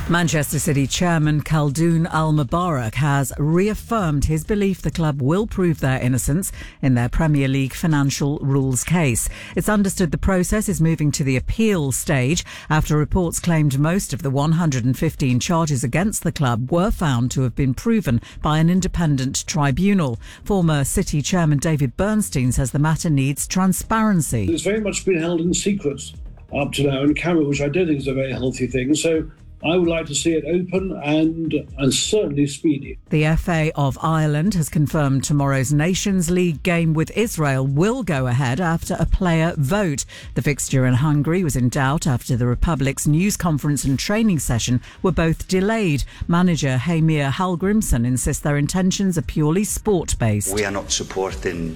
Manchester City chairman Khaldoon Al-Mubarak has reaffirmed his belief the club will prove their innocence in their Premier League financial rules case. It's understood the process is moving to the appeal stage after reports claimed most of the 115 charges against the club were found to have been proven by an independent tribunal. Former City chairman David Bernstein says the matter needs transparency. It's very much been held in secret up to now in camera, which I don't think is a very healthy thing. So I would like to see it open and certainly speedy. The FA of Ireland has confirmed tomorrow's Nations League game with Israel will go ahead after a player vote. The fixture in Hungary was in doubt after the Republic's news conference and training session were both delayed. Manager Heimir Hallgrimsson insists their intentions are purely sport-based. We are not supporting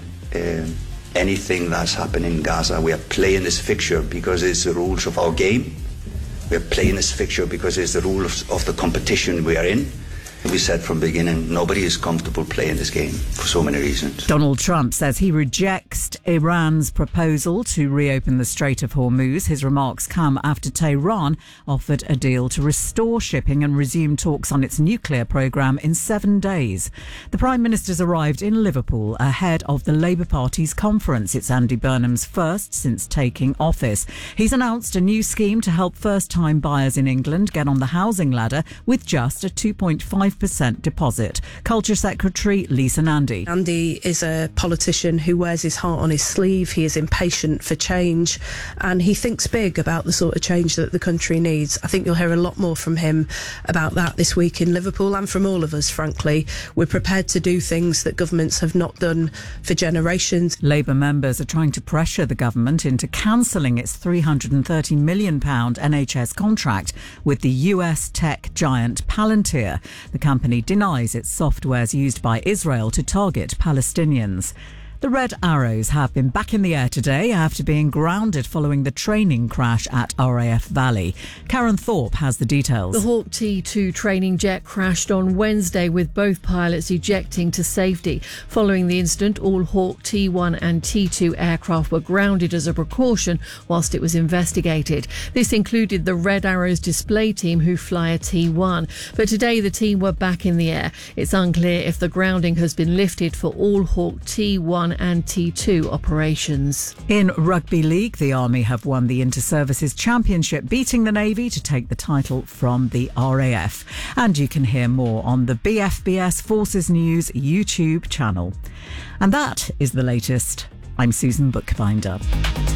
anything that's happening in Gaza. We are playing this fixture because it's the rules of our game. We are playing this fixture because it's the rules of the competition we are in. We said from the beginning, nobody is comfortable playing this game for so many reasons. Donald Trump says he rejects Iran's proposal to reopen the Strait of Hormuz. His remarks come after Tehran offered a deal to restore shipping and resume talks on its nuclear programme in 7 days. The Prime Minister's arrived in Liverpool ahead of the Labour Party's conference. It's Andy Burnham's first since taking office. He's announced a new scheme to help first-time buyers in England get on the housing ladder with just a 2.5% deposit. Culture Secretary Lisa Nandy. Andy is a politician who wears his heart on his sleeve. He is impatient for change and he thinks big about the sort of change that the country needs. I think you'll hear a lot more from him about that this week in Liverpool and from all of us, frankly. We're prepared to do things that governments have not done for generations. Labour members are trying to pressure the government into cancelling its £330 million NHS contract with the US tech giant Palantir. The company denies its software's used by Israel to target Palestinians. The Red Arrows have been back in the air today after being grounded following the training crash at RAF Valley. Karen Thorpe has the details. The Hawk T2 training jet crashed on Wednesday with both pilots ejecting to safety. Following the incident, all Hawk T1 and T2 aircraft were grounded as a precaution whilst it was investigated. This included the Red Arrows display team who fly a T1. But today the team were back in the air. It's unclear if the grounding has been lifted for all Hawk T1 and T2 operations. In Rugby League, the Army have won the Inter-Services Championship, beating the Navy to take the title from the RAF. And you can hear more on the BFBS Forces News YouTube channel. And that is the latest. I'm Susan Bookbinder.